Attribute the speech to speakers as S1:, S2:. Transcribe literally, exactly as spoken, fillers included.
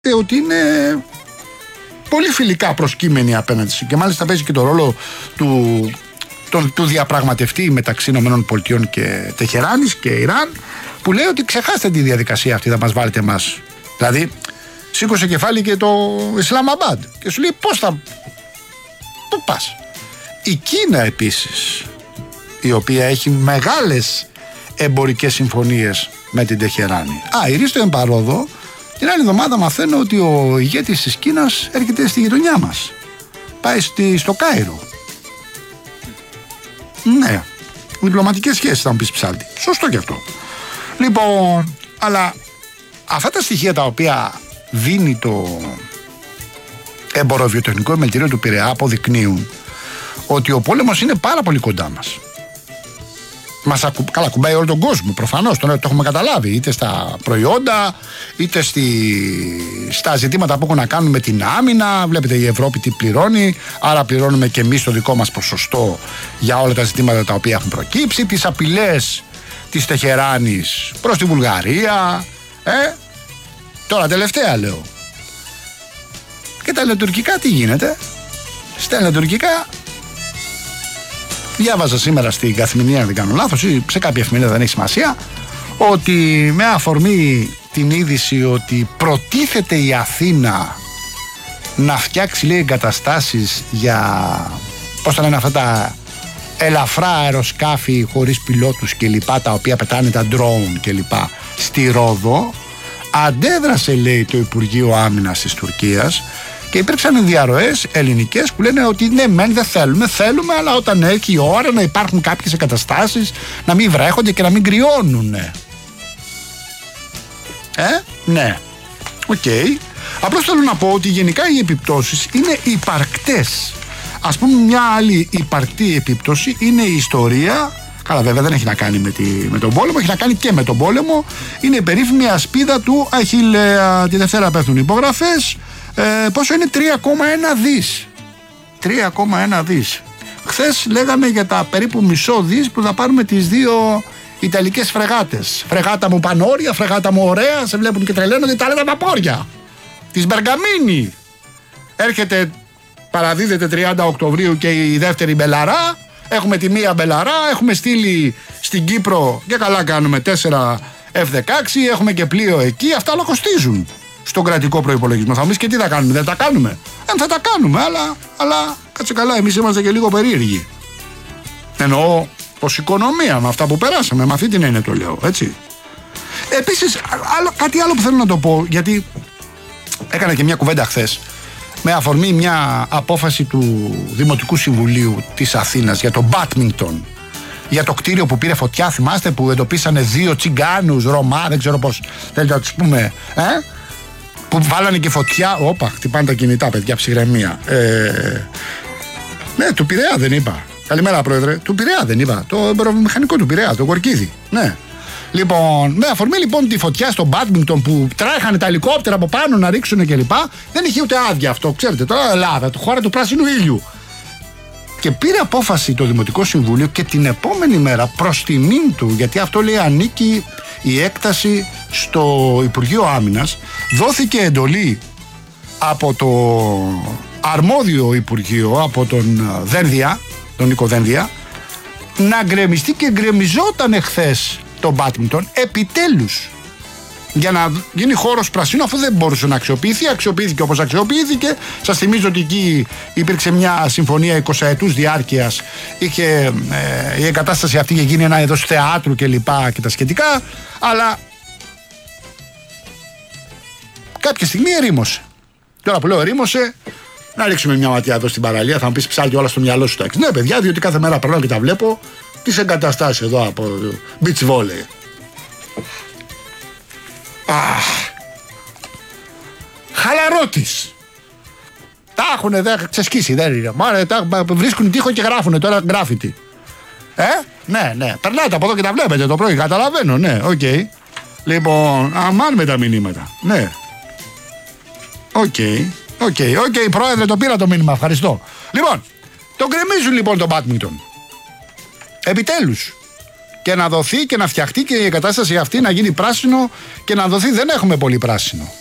S1: ότι είναι πολύ φιλικά προσκύμενη απέναντι και μάλιστα παίζει και το ρόλο του, του, του διαπραγματευτή μεταξύ ΗΠΑ και Τεχεράνης και Ιράν, που λέει ότι ξεχάστε τη διαδικασία αυτή, θα μας βάλετε εμάς. Δηλαδή σήκωσε κεφάλι και το Ισλαμαμπάντ και σου λέει πώς θα, πού πας. Η Κίνα επίσης, η οποία έχει μεγάλες εμπορικές συμφωνίες με την Τεχεράνη. Α, η Ρίστο Εμπαρόδο την άλλη εβδομάδα μαθαίνω ότι ο ηγέτης της Κίνας έρχεται στη γειτονιά μας. Πάει στη, στο Κάιρο. Ναι, διπλωματικές σχέσεις θα μου πεις ψάλτη. Σωστό και αυτό. Λοιπόν, αλλά αυτά τα στοιχεία τα οποία δίνει το εμποροβιοτεχνικό επιμελητήριο του Πειραιά αποδεικνύουν ότι ο πόλεμος είναι πάρα πολύ κοντά μας. Μας ακου... Καλά, κουμπάει όλο τον κόσμο, προφανώς, το, το έχουμε καταλάβει, είτε στα προϊόντα, είτε στη... στα ζητήματα που έχουν να κάνουν με την άμυνα. Βλέπετε η Ευρώπη τι πληρώνει, άρα πληρώνουμε και εμείς το δικό μας ποσοστό για όλα τα ζητήματα τα οποία έχουν προκύψει, τις απειλές της Τεχεράνης προς τη Βουλγαρία, ε? Τώρα τελευταία λέω. Και τα ελληνοτουρκικά τι γίνεται? Στα ελληνοτουρκικά διάβαζα σήμερα στην Καθημερινή, αν δεν κάνω λάθος, ή σε κάποια εφημερίδα, δεν έχει σημασία, ότι με αφορμή την είδηση ότι προτίθεται η Αθήνα να φτιάξει, λέει, εγκαταστάσεις για, πώς θα λένε αυτά τα ελαφρά αεροσκάφη χωρίς πιλότους και λοιπά, τα οποία πετάνε τα drone και λοιπά, στη Ρόδο, αντέδρασε, λέει, το Υπουργείο Άμυνας της Τουρκίας και υπήρξαν διαρροές ελληνικές που λένε ότι ναι, μεν δεν θέλουμε, θέλουμε, αλλά όταν έχει η ώρα να υπάρχουν κάποιες εγκαταστάσεις, να μην βρέχονται και να μην κρυώνουν. Ε, ναι, οκ. Okay. Απλώς θέλω να πω ότι γενικά οι επιπτώσεις είναι υπαρκτές. Ας πούμε, μια άλλη υπαρκτή επίπτωση είναι η ιστορία. Καλά, βέβαια δεν έχει να κάνει με, τη, με τον πόλεμο, έχει να κάνει και με τον πόλεμο. Είναι η περίφημη ασπίδα του Αχιλλέα. Τη Δευτέρα πέφτουν υπογραφές. Ε, πόσο είναι? τρία κόμμα ένα δις. τρία κόμμα ένα δις. Χθες λέγαμε για τα περίπου μισό δις που θα πάρουμε τις δύο ιταλικές φρεγάτες. Φρεγάτα μου πανόρια, φρεγάτα μου ωραία, σε βλέπουν και τρελαίνονται, τα λένε τα πόρια. Της Μπεργαμίνη. Έρχεται, παραδίδεται τριάντα Οκτωβρίου και η δεύτερη μπελαρά. Έχουμε τη μία μπελαρά, έχουμε στείλει στην Κύπρο και καλά κάνουμε τέσσερα εφ δεκαέξι, έχουμε και πλοίο εκεί, αυτά όλα κοστίζουν στον κρατικό προϋπολογισμό. Θα μου πεις και τι θα κάνουμε, δεν τα κάνουμε? Ε, θα τα κάνουμε, αλλά, αλλά κάτσε καλά, εμείς είμαστε και λίγο περίεργοι. Εννοώ ως οικονομία, με αυτά που περάσαμε, με αυτή την έννοια το λέω, έτσι. Επίσης, άλλο, κάτι άλλο που θέλω να το πω, γιατί έκανα και μια κουβέντα χθες, με αφορμή μια απόφαση του Δημοτικού Συμβουλίου της Αθήνας για το μπάτμινγκτον, για το κτίριο που πήρε φωτιά, θυμάστε, που εντοπίσανε δύο τσιγκάνους, Ρωμά, δεν ξέρω πώς θέλετε να τους πούμε, ε? Που βάλανε και φωτιά. Όπα, χτυπάνε τα κινητά, παιδιά, ψυχραιμία. Ε, ναι, του Πειραιά δεν είπα. Καλημέρα, πρόεδρε. Του Πειραιά δεν είπα. Το μηχανικό του Πειραιά, το Κορκίδη. Ναι. Λοιπόν, με αφορμή λοιπόν τη φωτιά στο μπάτμινγκτον που τρέχανε τα ελικόπτερα από πάνω να ρίξουν κλπ. Δεν είχε ούτε άδεια αυτό, ξέρετε. Τώρα Ελλάδα, το χώρα του πράσινου ήλιου. Και πήρε απόφαση το Δημοτικό Συμβούλιο και την επόμενη μέρα, προς τιμήν του, γιατί αυτό λέει ανήκει η έκταση στο Υπουργείο Άμυνας, δόθηκε εντολή από το αρμόδιο Υπουργείο, από τον Δένδια, τον Νίκο Δένδια, να γκρεμιστεί, και γκρεμιζόταν εχθές το μπάτμινγκτον επιτέλους, για να γίνει χώρος πρασίνου, αφού δεν μπορούσε να αξιοποιηθεί. Αξιοποιήθηκε όπως αξιοποιήθηκε. Σας θυμίζω ότι εκεί υπήρξε μια συμφωνία εικοσαετούς διάρκειας. Είχε, ε, η εγκατάσταση αυτή είχε γίνει ένα είδος θεάτρου και λοιπά και τα σχετικά. Αλλά κάποια στιγμή ερήμωσε. Τώρα που λέω ερήμωσε, να ρίξουμε μια ματιά εδώ στην παραλία. Θα μου πεις ψάλτη όλα στο μυαλό σου. Ναι, παιδιά, διότι κάθε μέρα περνάω και τα βλέπω. Τις εγκαταστάσεις εδώ από beach volley. Αχ, χαλαρότης. Τα έχουνε, δεν ξεσκίσει, δεν είναι. Μάρε, τα βρίσκουν τείχο και γράφουνε τώρα γκράφιτι. Ε, ναι, ναι. Περνάτε από εδώ και τα βλέπετε το πρωί, καταλαβαίνω, ναι, οκ. Okay. Λοιπόν, αμάν με τα μηνύματα, ναι. Οκ, okay. οκ, okay. οκ, okay, πρόεδρε, το πήρα το μήνυμα, ευχαριστώ. Λοιπόν, τον γκρεμίζουν λοιπόν τον μπάτμινγκτον. Επιτέλους. Και να δοθεί και να φτιαχτεί και η εγκατάσταση αυτή να γίνει πράσινο και να δοθεί. Δεν έχουμε πολύ πράσινο.